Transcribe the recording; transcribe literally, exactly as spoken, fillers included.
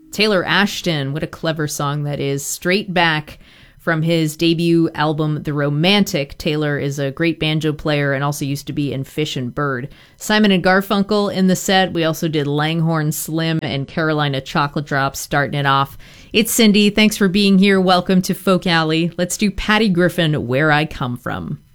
Taylor Ashton, what a clever song that is. Straight Back from his debut album, The Romantic. Taylor is a great banjo player and also used to be in Fish and Bird. Simon and Garfunkel in the set. We also did Langhorne Slim and Carolina Chocolate Drops starting it off. It's Cindy. Thanks for being here. Welcome to Folk Alley. Let's do Patty Griffin, Where I Come From.